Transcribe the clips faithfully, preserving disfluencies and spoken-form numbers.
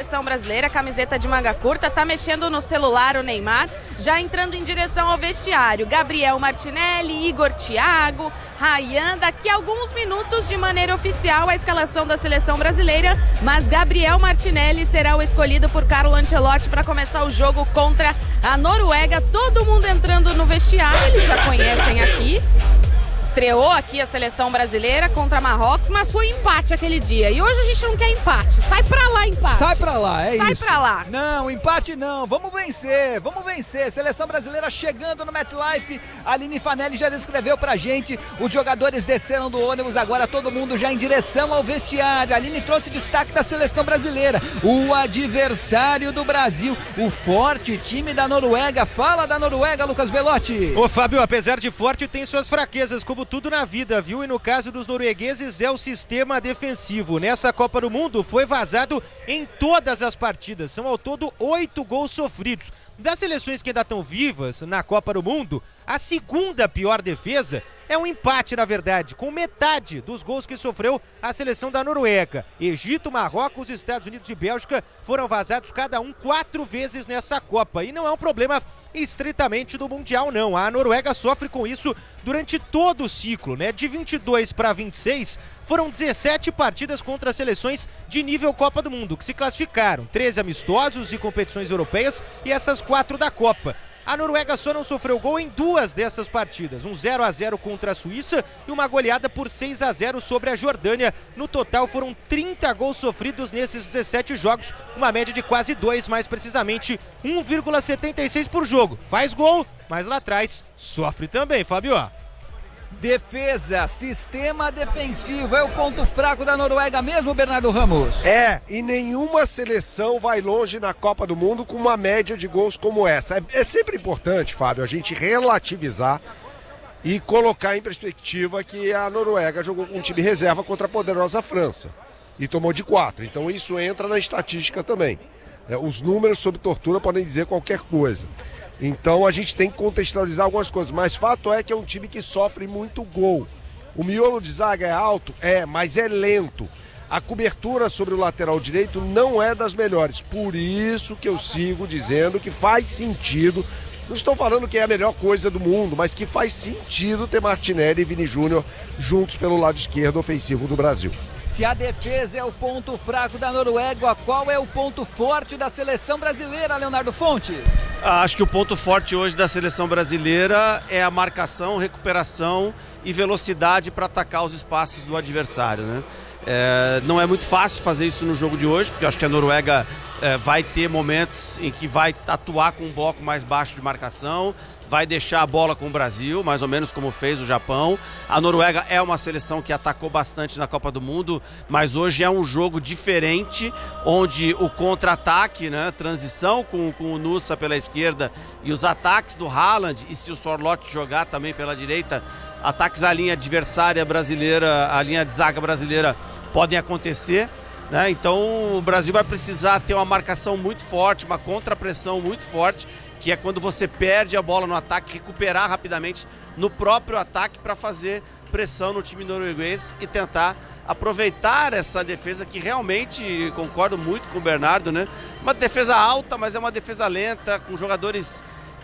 seleção brasileira, camiseta de manga curta, tá mexendo no celular o Neymar, já entrando em direção ao vestiário. Gabriel Martinelli, Igor Thiago, Ryan, daqui a alguns minutos de maneira oficial a escalação da seleção brasileira, mas Gabriel Martinelli será o escolhido por Carlo Ancelotti para começar o jogo contra a Noruega. Todo mundo entrando no vestiário, eles já conhecem aqui. Estreou aqui a seleção brasileira contra Marrocos, mas foi empate aquele dia. E hoje a gente não quer empate. Sai pra lá, empate. Sai pra lá, é Sai isso. pra lá. Não, empate não. Vamos vencer, vamos vencer. Seleção brasileira chegando no MetLife. A Aline Fanelli já descreveu pra gente. Os jogadores desceram do ônibus, agora todo mundo já em direção ao vestiário. A Aline trouxe destaque da seleção brasileira. O adversário do Brasil, o forte time da Noruega. Fala da Noruega, Lucas Belotti. Ô Fábio, apesar de forte, tem suas fraquezas, como tudo na vida, viu? E no caso dos noruegueses é o sistema defensivo. Nessa Copa do Mundo foi vazado em todas as partidas. São ao todo oito gols sofridos. Das seleções que ainda estão vivas na Copa do Mundo, a segunda pior defesa é um empate, na verdade, com metade dos gols que sofreu a seleção da Noruega. Egito, Marrocos, Estados Unidos e Bélgica foram vazados cada um quatro vezes nessa Copa. E não é um problema estritamente do Mundial, não. A Noruega sofre com isso durante todo o ciclo, né? De vinte e dois para vinte e seis, foram dezessete partidas contra seleções de nível Copa do Mundo, que se classificaram. treze amistosos e competições europeias e essas quatro da Copa. A Noruega só não sofreu gol em duas dessas partidas, um zero a zero contra a Suíça e uma goleada por seis a zero sobre a Jordânia. No total foram trinta gols sofridos nesses dezessete jogos, uma média de quase dois, mais precisamente um vírgula setenta e seis por jogo. Faz gol, mas lá atrás sofre também, Fábio. Defesa, sistema defensivo, é o ponto fraco da Noruega mesmo, Bernardo Ramos? É, e nenhuma seleção vai longe na Copa do Mundo com uma média de gols como essa. É, é sempre importante, Fábio, a gente relativizar e colocar em perspectiva que a Noruega jogou com um time reserva contra a poderosa França e tomou de quatro, então isso entra na estatística também. É, os números sob tortura podem dizer qualquer coisa. Então a gente tem que contextualizar algumas coisas, mas fato é que é um time que sofre muito gol. O miolo de zaga é alto? É, mas é lento. A cobertura sobre o lateral direito não é das melhores. Por isso que eu sigo dizendo que faz sentido, não estou falando que é a melhor coisa do mundo, mas que faz sentido ter Martinelli e Vini Júnior juntos pelo lado esquerdo ofensivo do Brasil. Se a defesa é o ponto fraco da Noruega, qual é o ponto forte da seleção brasileira, Leonardo Fonte? Acho que o ponto forte hoje da seleção brasileira é a marcação, recuperação e velocidade para atacar os espaços do adversário, né? É, não é muito fácil fazer isso no jogo de hoje, porque eu acho que a Noruega é, vai ter momentos em que vai atuar com um bloco mais baixo de marcação, vai deixar a bola com o Brasil, mais ou menos como fez o Japão. A Noruega é uma seleção que atacou bastante na Copa do Mundo, mas hoje é um jogo diferente, onde o contra-ataque, né, transição com, com o Nusa pela esquerda e os ataques do Haaland, e se o Sorloth jogar também pela direita, ataques à linha adversária brasileira, à linha de zaga brasileira podem acontecer, né? Então o Brasil vai precisar ter uma marcação muito forte, uma contrapressão muito forte, que é quando você perde a bola no ataque, recuperar rapidamente no próprio ataque para fazer pressão no time norueguês e tentar aproveitar essa defesa que realmente, concordo muito com o Bernardo, né? Uma defesa alta, mas é uma defesa lenta, com jogadores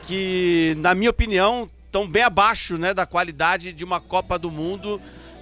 que, na minha opinião, estão bem abaixo, né, da qualidade de uma Copa do Mundo,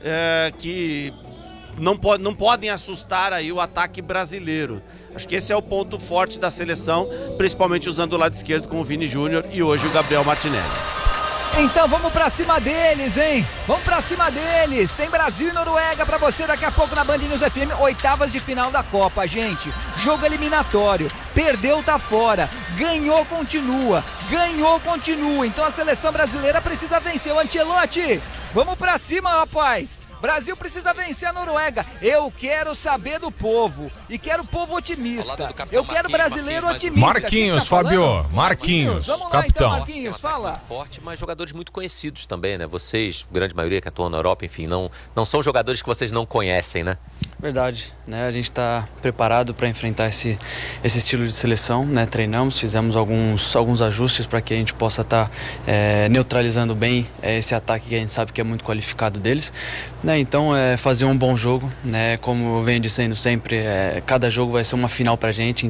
é, que não, pode, não podem assustar aí o ataque brasileiro. Acho que esse é o ponto forte da seleção, principalmente usando o lado esquerdo com o Vini Júnior e hoje o Gabriel Martinelli. Então vamos pra cima deles, hein? Vamos pra cima deles. Tem Brasil e Noruega pra você daqui a pouco na Band News F M. Oitavas de final da Copa, gente. Jogo eliminatório. Perdeu, tá fora. Ganhou, continua. Ganhou, continua. Então a seleção brasileira precisa vencer. O Ancelotti, vamos pra cima, rapaz. Brasil precisa vencer a Noruega. Eu quero saber do povo. E quero o povo otimista. Eu quero brasileiro otimista. Marquinhos, tá Fábio. Marquinhos, Vamos lá, capitão. então, Marquinhos, fala. Forte, mas jogadores muito conhecidos também, né? Vocês, grande maioria que atuam na Europa, enfim, não, não são jogadores que vocês não conhecem, né? Verdade, né? A gente está preparado para enfrentar esse, esse estilo de seleção, né? Treinamos, fizemos alguns, alguns ajustes para que a gente possa estar tá, é, neutralizando bem é, esse ataque que a gente sabe que é muito qualificado deles, né? Então, é fazer um bom jogo, né? Como eu venho dizendo sempre, é, cada jogo vai ser uma final para a gente.